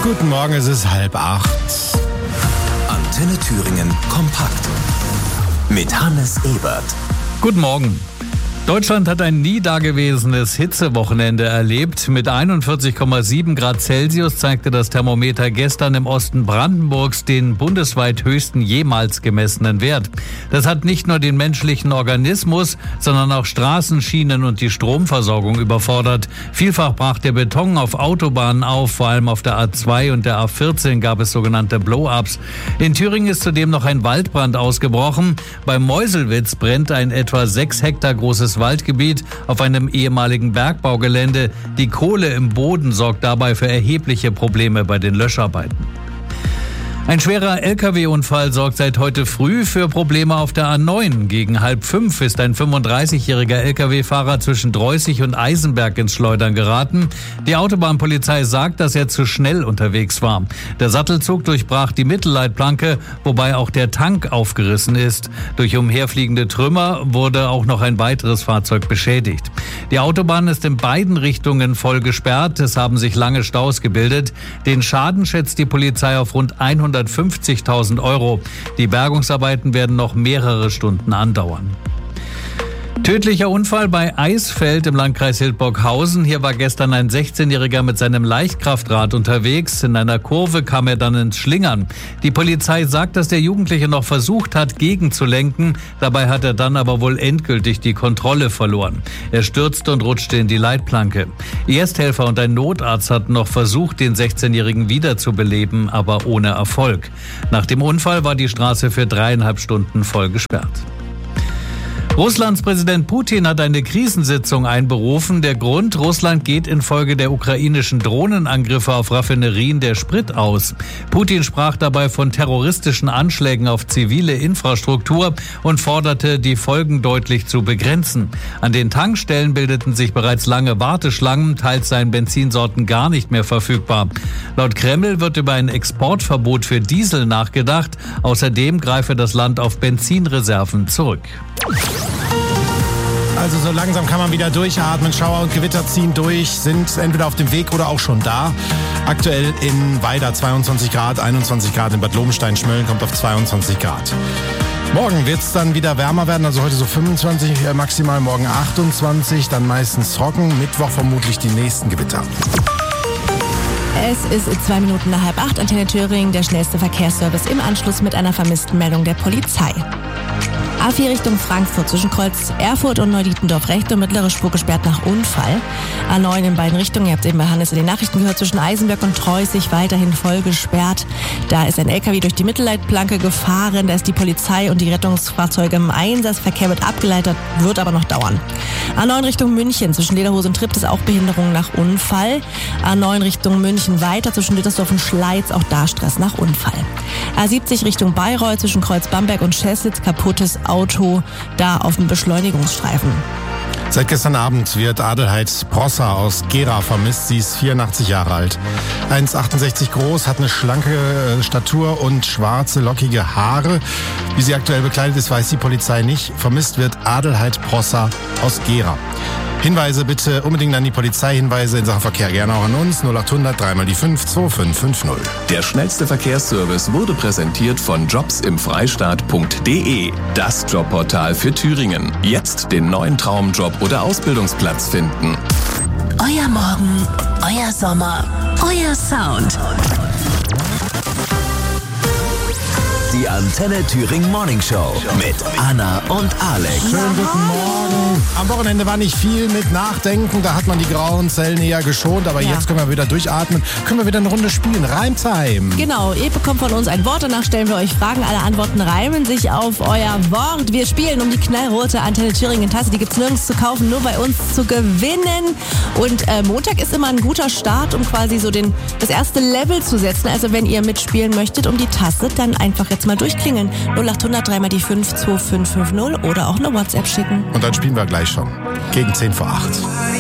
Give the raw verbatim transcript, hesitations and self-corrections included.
Guten Morgen, es ist halb acht. Antenne Thüringen kompakt mit Hannes Ebert. Guten Morgen. Deutschland hat ein nie dagewesenes Hitzewochenende erlebt. Mit einundvierzig Komma sieben Grad Celsius zeigte das Thermometer gestern im Osten Brandenburgs den bundesweit höchsten jemals gemessenen Wert. Das hat nicht nur den menschlichen Organismus, sondern auch Straßen, Schienen und die Stromversorgung überfordert. Vielfach brach der Beton auf Autobahnen auf, vor allem auf der A zwei und der A vierzehn gab es sogenannte Blow-ups. In Thüringen ist zudem noch ein Waldbrand ausgebrochen. Bei Meuselwitz brennt ein etwa sechs Hektar großes Waldgebiet auf einem ehemaligen Bergbaugelände. Die Kohle im Boden sorgt dabei für erhebliche Probleme bei den Löscharbeiten. Ein schwerer L K W-Unfall sorgt seit heute früh für Probleme auf der A neun. Gegen halb fünf ist ein fünfunddreißigjähriger L K W-Fahrer zwischen Dreußig und Eisenberg ins Schleudern geraten. Die Autobahnpolizei sagt, dass er zu schnell unterwegs war. Der Sattelzug durchbrach die Mittelleitplanke, wobei auch der Tank aufgerissen ist. Durch umherfliegende Trümmer wurde auch noch ein weiteres Fahrzeug beschädigt. Die Autobahn ist in beiden Richtungen voll gesperrt. Es haben sich lange Staus gebildet. Den Schaden schätzt die Polizei auf rund hundertfünfzigtausend Euro. Die Bergungsarbeiten werden noch mehrere Stunden andauern. Tödlicher Unfall bei Eisfeld im Landkreis Hildburghausen. Hier war gestern ein sechzehnjähriger mit seinem Leichtkraftrad unterwegs. In einer Kurve kam er dann ins Schlingern. Die Polizei sagt, dass der Jugendliche noch versucht hat, gegenzulenken. Dabei hat er dann aber wohl endgültig die Kontrolle verloren. Er stürzte und rutschte in die Leitplanke. Ersthelfer und ein Notarzt hatten noch versucht, den sechzehnjährigen wiederzubeleben, aber ohne Erfolg. Nach dem Unfall war die Straße für dreieinhalb Stunden voll gesperrt. Russlands Präsident Putin hat eine Krisensitzung einberufen. Der Grund: Russland geht infolge der ukrainischen Drohnenangriffe auf Raffinerien der Sprit aus. Putin sprach dabei von terroristischen Anschlägen auf zivile Infrastruktur und forderte, die Folgen deutlich zu begrenzen. An den Tankstellen bildeten sich bereits lange Warteschlangen, teils seien Benzinsorten gar nicht mehr verfügbar. Laut Kreml wird über ein Exportverbot für Diesel nachgedacht. Außerdem greife das Land auf Benzinreserven zurück. Also so langsam kann man wieder durchatmen. Schauer und Gewitter ziehen durch, sind entweder auf dem Weg oder auch schon da. Aktuell in Weida zweiundzwanzig Grad, einundzwanzig Grad in Bad Lobenstein-Schmölln kommt auf zweiundzwanzig Grad. Morgen wird es dann wieder wärmer werden, also heute so fünfundzwanzig maximal, morgen achtundzwanzig, dann meistens trocken. Mittwoch vermutlich die nächsten Gewitter. Es ist zwei Minuten nach halb acht. Antenne Thüringen, der schnellste Verkehrsservice im Anschluss mit einer vermissten Meldung der Polizei. A vier Richtung Frankfurt zwischen Kreuz Erfurt und Neudietendorf rechte und mittlere Spur gesperrt nach Unfall. A neun in beiden Richtungen, ihr habt eben bei Hannes in den Nachrichten gehört, zwischen Eisenberg und Dreußig weiterhin voll gesperrt. Da ist ein L K W durch die Mittelleitplanke gefahren, da ist die Polizei und die Rettungsfahrzeuge im Einsatz. Verkehr wird abgeleitet, wird aber noch dauern. A neun Richtung München zwischen Lederhose und Tripp ist auch Behinderung nach Unfall. A neun Richtung München weiter zwischen Lüttersdorf und Schleiz, auch da Stress nach Unfall. A siebzig Richtung Bayreuth zwischen Kreuz Bamberg und Schäßlitz, kaputtes Auto da auf dem Beschleunigungsstreifen. Seit gestern Abend wird Adelheid Prosser aus Gera vermisst. Sie ist vierundachtzig Jahre alt. eins Komma achtundsechzig groß, hat eine schlanke Statur und schwarze, lockige Haare. Wie sie aktuell bekleidet ist, weiß die Polizei nicht. Vermisst wird Adelheid Prosser aus Gera. Hinweise bitte unbedingt an die Polizei. Hinweise in Sachen Verkehr gerne auch an uns. null achthundert dreimal die fünf zwei fünf fünf null. Der schnellste Verkehrsservice wurde präsentiert von jobs im freistaat punkt de. Das Jobportal für Thüringen. Jetzt den neuen Traumjob oder Ausbildungsplatz finden. Euer Morgen, euer Sommer, euer Sound. Die Antenne Thüringen Morning Show mit Anna und Alex. Schönen guten Morgen. Am Wochenende war nicht viel mit Nachdenken. Da hat man die grauen Zellen eher geschont. Aber ja. Jetzt können wir wieder durchatmen. Können wir wieder eine Runde spielen. Reimtime. Genau, ihr bekommt von uns ein Wort. Danach stellen wir euch Fragen. Alle Antworten reimen sich auf euer Wort. Wir spielen um die knallrote Antenne Thüringen Tasse. Die gibt es nirgends zu kaufen, nur bei uns zu gewinnen. Und äh, Montag ist immer ein guter Start, um quasi so den, das erste Level zu setzen. Also wenn ihr mitspielen möchtet um die Tasse, dann einfach jetzt mal durchklingeln. null achthundert dreimal die fünf zwei fünf fünf null oder auch eine WhatsApp schicken. Und dann spielen wir gleich schon. Gegen zehn vor acht.